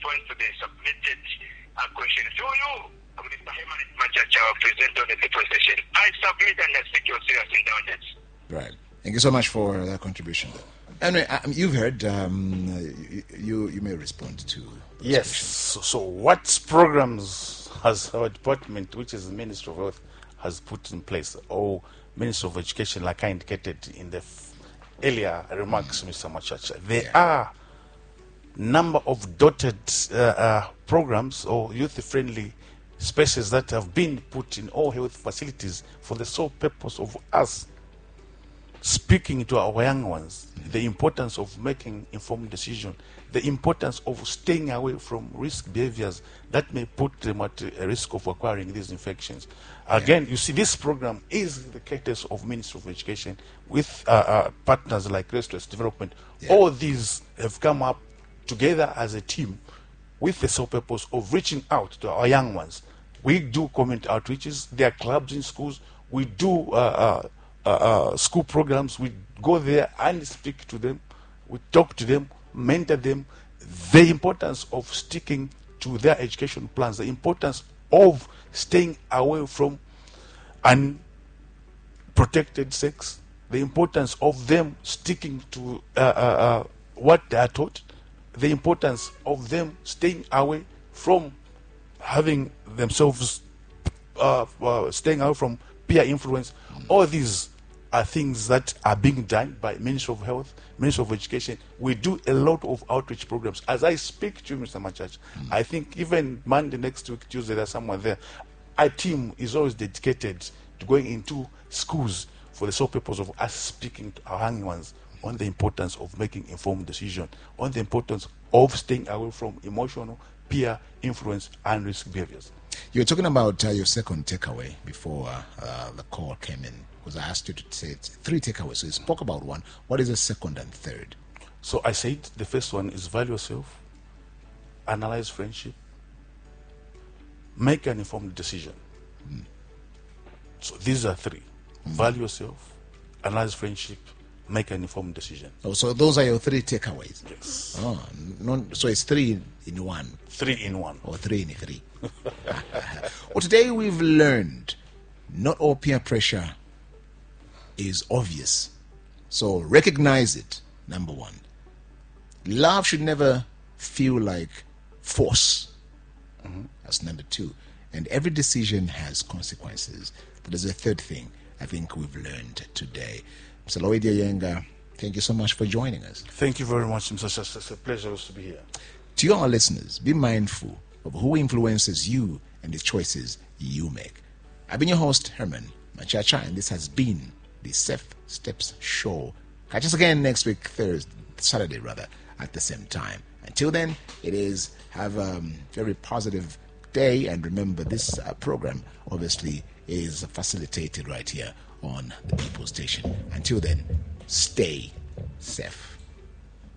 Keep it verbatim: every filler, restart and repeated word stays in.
response to the submitted uh, question. So you, Mister Herman Machacha, present on the people session. I submit and I seek your serious indulgence. Right. Thank you so much for that contribution. Anyway, um, you've heard. Um, you you may respond to. Yes. So, so what programs has our department, which is the Ministry of Health, has put in place, or Ministry of Education, like I indicated in the f- earlier remarks, mm. Mister Machacha? There yeah. are number of dotted uh, uh, programs or youth-friendly spaces that have been put in all health facilities for the sole purpose of us speaking to our young ones, the importance of making informed decision, the importance of staying away from risk behaviors that may put them at a risk of acquiring these infections. Again, yeah. you see, this program is the cadence of Ministry of Education with uh, uh, partners like Race to Race Development. Yeah. All these have come up together as a team with the sole purpose of reaching out to our young ones. We do community outreaches. There are clubs in schools. We do uh, uh, Uh, uh, school programs. We go there and speak to them, we talk to them, mentor them, the importance of sticking to their education plans, the importance of staying away from unprotected sex, the importance of them sticking to uh, uh, uh, what they are taught, the importance of them staying away from having themselves uh, uh, staying away from peer influence. All these are things that are being done by Ministry of Health, Ministry of Education. We do a lot of outreach programs. As I speak to you, Mister Machacha, mm. I think even Monday next week, Tuesday, there's someone there. Our team is always dedicated to going into schools for the sole purpose of us speaking to our young ones on the importance of making informed decision, on the importance of staying away from emotional, peer influence, and risk behaviors. You were talking about uh, your second takeaway before uh, uh, the call came in. Because I asked you to say three takeaways. So you spoke about one. What is the second and third? So I said the first one is value yourself, analyze friendship, make an informed decision. Mm. So these are three. Mm. Value yourself, analyze friendship, make an informed decision. Oh, so those are your three takeaways? Yes. Oh, no, so it's three in one. Three in one. Or three in three. Well, today we've learned not all peer pressure is obvious. So recognize it, number one. Love should never feel like force. Mm-hmm. That's number two. And every decision has consequences. That is the third thing I think we've learned today. Mister Lloyd Yayenga, thank you so much for joining us. Thank you very much, Mister It's a pleasure to be here. To you, our listeners, be mindful of who influences you and the choices you make. I've been your host, Herman Machacha, and this has been the Safe Steps Show. Catch us again next week, Thursday, Saturday rather, at the same time. Until then, it is have a very positive day, and remember this uh, program obviously is facilitated right here on the People Station. Until then, stay safe.